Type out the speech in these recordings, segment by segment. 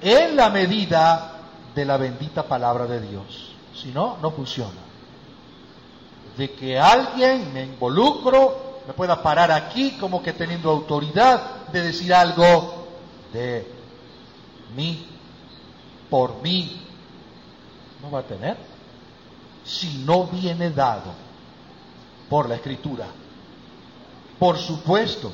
en la medida de la bendita palabra de Dios. Si no, no funciona. De que alguien, me involucro, me pueda parar aquí como que teniendo autoridad de decir algo de mí, por mí, no va a tener si no viene dado por la Escritura. Por supuesto,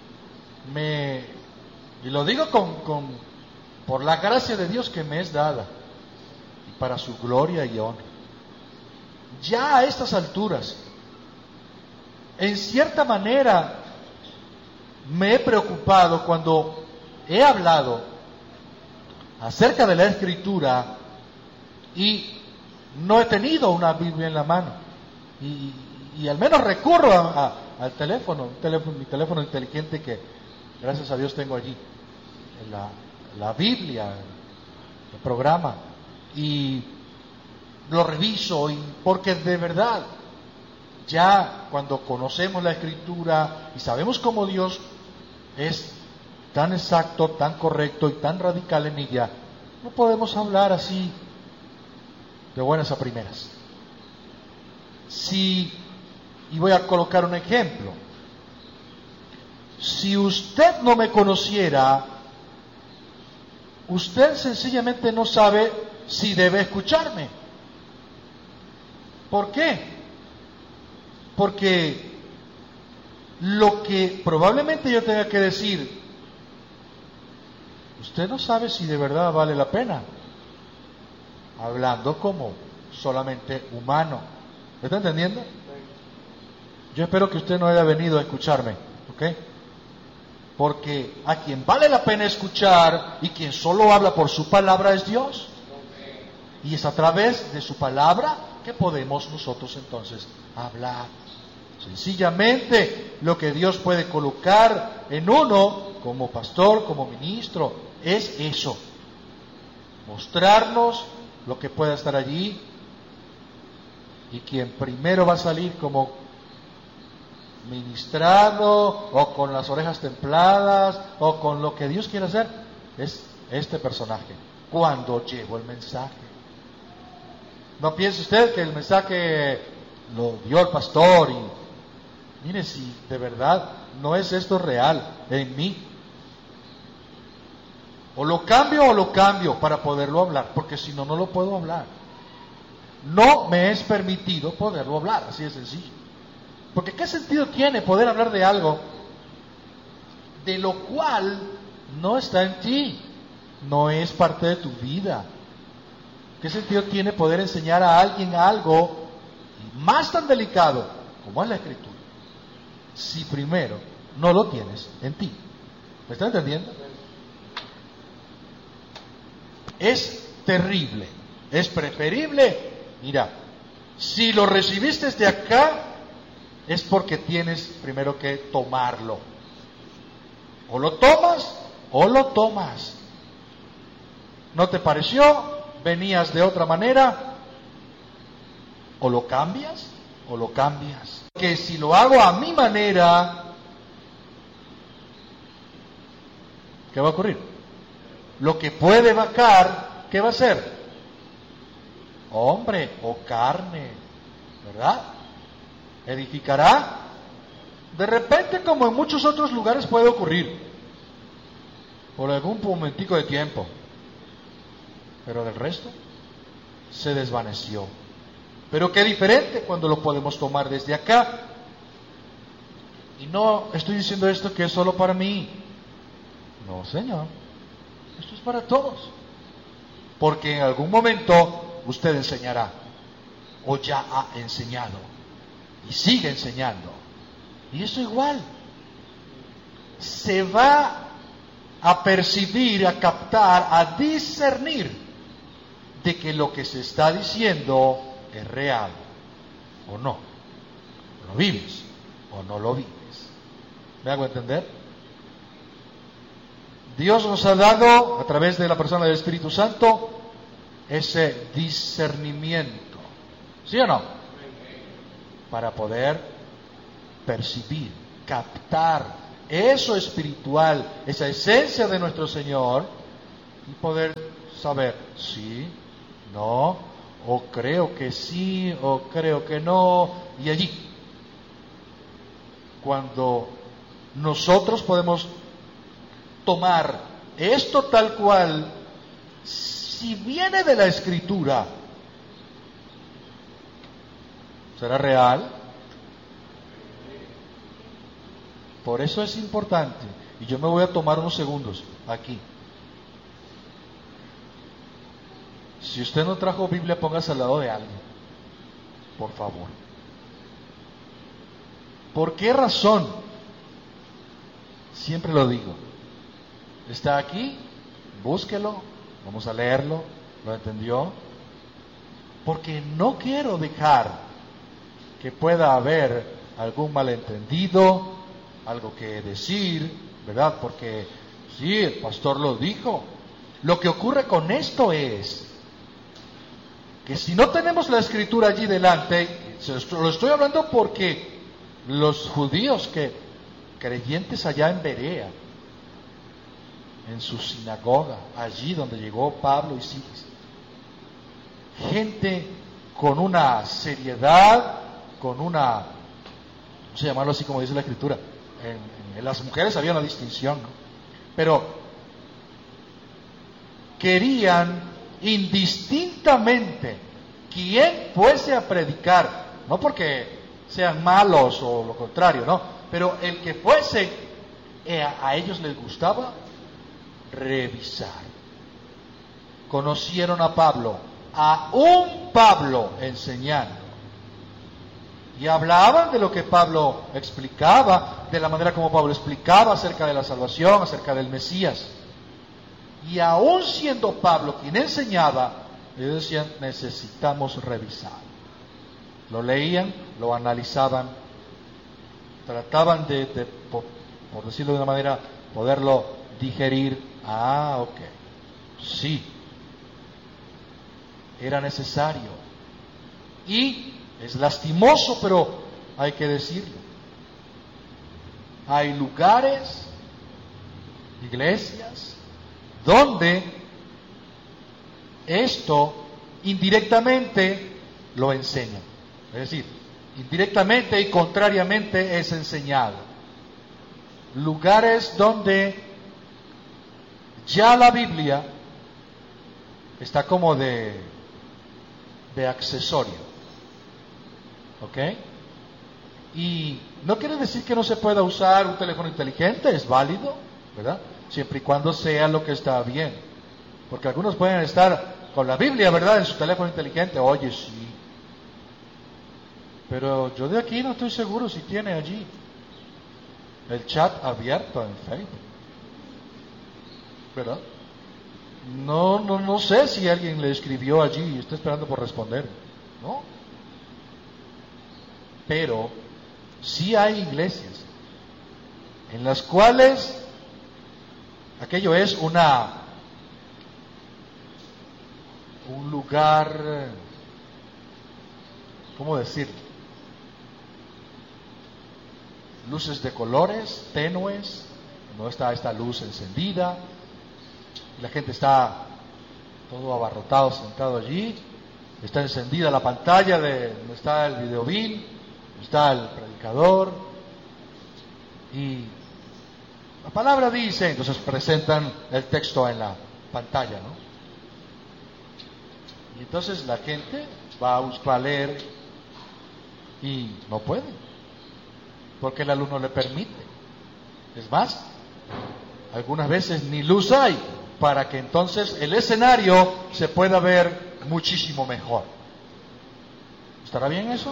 y lo digo por la gracia de Dios que me es dada, y para su gloria y honra. Ya a estas alturas, en cierta manera, me he preocupado cuando he hablado acerca de la Escritura y no he tenido una Biblia en la mano. Y al menos recurro al teléfono, mi teléfono inteligente que gracias a Dios tengo allí, la Biblia, el programa, y lo reviso, porque de verdad, ya cuando conocemos la Escritura y sabemos cómo Dios es tan exacto, tan correcto y tan radical en ella, no podemos hablar así de buenas a primeras. Y voy a colocar un ejemplo. Si usted no me conociera, usted sencillamente no sabe si debe escucharme. ¿Por qué? Porque lo que probablemente yo tenga que decir, usted no sabe si de verdad vale la pena, hablando como solamente humano. ¿Me está entendiendo? Yo espero que usted no haya venido a escucharme, ¿ok? Porque a quien vale la pena escuchar y quien solo habla por su palabra es Dios. Y es a través de su palabra que podemos nosotros entonces hablar. Sencillamente lo que Dios puede colocar en uno como pastor, como ministro, es eso. Mostrarnos lo que pueda estar allí, y quien primero va a salir como ministrado o con las orejas templadas o con lo que Dios quiere hacer es este personaje cuando llevo el mensaje. No piense usted que el mensaje lo dio el pastor y mire, si de verdad no es esto real en mí, o lo cambio para poderlo hablar, porque si no, no lo puedo hablar. No me es permitido poderlo hablar, así de sencillo. Porque ¿qué sentido tiene poder hablar de algo de lo cual no está en ti? No es parte de tu vida. ¿Qué sentido tiene poder enseñar a alguien algo más tan delicado como es la Escritura, si primero no lo tienes en ti? ¿Me está entendiendo? Es terrible. Es preferible, mira, si lo recibiste de acá, es porque tienes primero que tomarlo. O lo tomas o lo tomas. ¿No te pareció? ¿Venías de otra manera? O lo cambias o lo cambias. Que si lo hago a mi manera, ¿qué va a ocurrir? Lo que puede vacar, ¿qué va a ser? Hombre o carne, ¿verdad? Edificará. De repente, como en muchos otros lugares puede ocurrir, por algún momentico de tiempo, pero del resto se desvaneció. Pero qué diferente cuando lo podemos tomar desde acá. Y no estoy diciendo esto que es solo para mí. No, Señor, esto es para todos, porque en algún momento usted enseñará, o ya ha enseñado y sigue enseñando, y eso igual se va a percibir, a captar, a discernir de que lo que se está diciendo es real o no. Lo vives o no lo vives. ¿Me hago entender? Dios nos ha dado, a través de la persona del Espíritu Santo, ese discernimiento, ¿sí o no? Para poder percibir, captar eso espiritual, esa esencia de nuestro Señor, y poder saber sí, no, o creo que sí, o creo que no, y allí, cuando nosotros podemos tomar esto tal cual, si viene de la Escritura, ¿será real? Por eso es importante, y yo me voy a tomar unos segundos aquí. Si usted no trajo Biblia, póngase al lado de alguien, por favor. ¿Por qué razón? Siempre lo digo. Está aquí, búsquelo, vamos a leerlo, ¿lo entendió? Porque no quiero dejar que pueda haber algún malentendido, algo que decir, ¿verdad? Porque sí, el pastor lo dijo. Lo que ocurre con esto es que si no tenemos la Escritura allí delante, lo estoy hablando porque los judíos creyentes allá en Berea, en su sinagoga, allí donde llegó Pablo y Silas, gente con una seriedad, con una, vamos a llamarlo así como dice la Escritura, en las mujeres había una distinción, ¿no? Pero querían indistintamente quien fuese a predicar, no porque sean malos o lo contrario, no, pero el que fuese, a ellos les gustaba revisar. Conocieron a Pablo, a un Pablo enseñando, y hablaban de lo que Pablo explicaba, de la manera como Pablo explicaba acerca de la salvación, acerca del Mesías. Y aún siendo Pablo quien enseñaba, ellos decían, necesitamos revisar. Lo leían, lo analizaban, trataban de por decirlo de una manera, poderlo digerir. Ah, ok, sí, era necesario. Y es lastimoso, pero hay que decirlo. Hay lugares, iglesias, donde esto indirectamente lo enseñan. Es decir, indirectamente y contrariamente es enseñado. Lugares donde ya la Biblia está como de accesorio. ¿Ok? Y no quiere decir que no se pueda usar un teléfono inteligente, es válido, ¿verdad? Siempre y cuando sea lo que está bien. Porque algunos pueden estar con la Biblia, ¿verdad?, en su teléfono inteligente. Oye, sí. Pero yo de aquí no estoy seguro si tiene allí el chat abierto en Facebook, ¿verdad? No sé si alguien le escribió allí y está esperando por responder, ¿no? Pero sí hay iglesias en las cuales aquello es un lugar, ¿cómo decir? Luces de colores tenues, no está esta luz encendida, la gente está todo abarrotado, sentado allí, está encendida la pantalla donde está el videobill, está el predicador, y la palabra dice, entonces presentan el texto en la pantalla, ¿no? Y entonces la gente va a leer y no puede, porque la luz no le permite. Es más, algunas veces ni luz hay para que entonces el escenario se pueda ver muchísimo mejor. ¿Estará bien eso?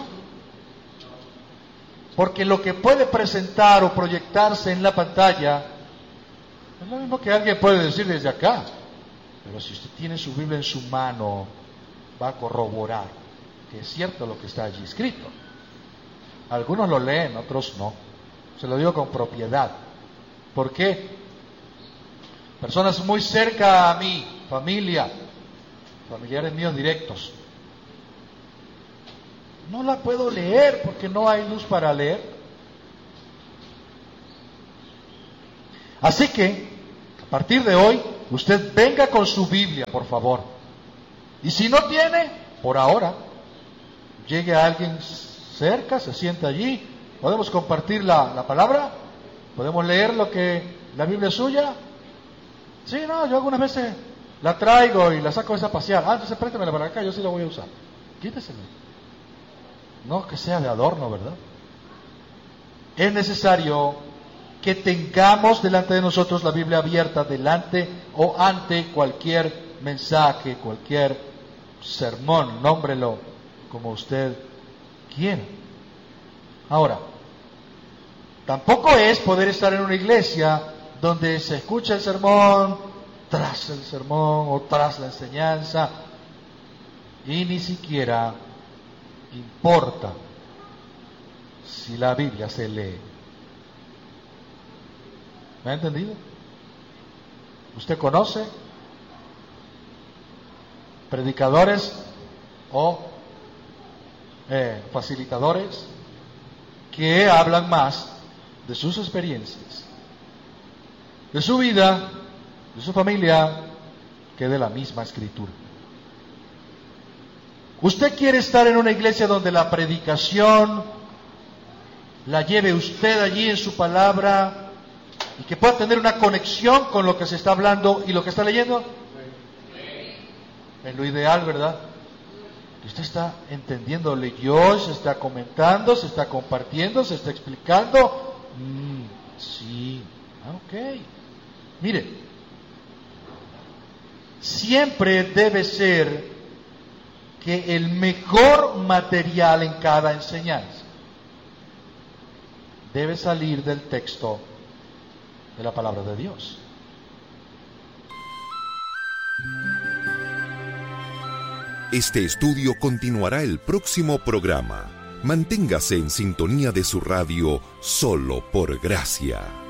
Porque lo que puede presentar o proyectarse en la pantalla es lo mismo que alguien puede decir desde acá. Pero si usted tiene su Biblia en su mano, va a corroborar que es cierto lo que está allí escrito. Algunos lo leen, otros no. Se lo digo con propiedad. ¿Por qué? Personas muy cerca a mí, familiares míos directos, no la puedo leer porque no hay luz para leer. Así que, a partir de hoy, usted venga con su Biblia, por favor. Y si no tiene, por ahora, llegue a alguien cerca, se sienta allí. ¿Podemos compartir la palabra? ¿Podemos leer lo que la Biblia es suya? Sí, no, yo algunas veces la traigo y la saco esa a pasear. Entonces préstemela para acá, yo sí la voy a usar. Quítesela. No que sea de adorno, ¿verdad? Es necesario que tengamos delante de nosotros la Biblia abierta delante o ante cualquier mensaje, cualquier sermón, nómbrelo como usted quiera. Ahora, tampoco es poder estar en una iglesia donde se escucha el sermón, tras el sermón o tras la enseñanza, y ni siquiera importa si la Biblia se lee. ¿Me ha entendido? ¿Usted conoce predicadores o facilitadores que hablan más de sus experiencias, de su vida, de su familia, que de la misma Escritura? ¿Usted quiere estar en una iglesia donde la predicación la lleve usted allí en su palabra y que pueda tener una conexión con lo que se está hablando y lo que está leyendo? En lo ideal, ¿verdad? Usted está entendiendo, leyó, se está comentando, se está compartiendo, se está explicando. Sí, ok. Mire, siempre debe ser que el mejor material en cada enseñanza debe salir del texto de la palabra de Dios. Este estudio continuará el próximo programa. Manténgase en sintonía de su radio Solo por Gracia.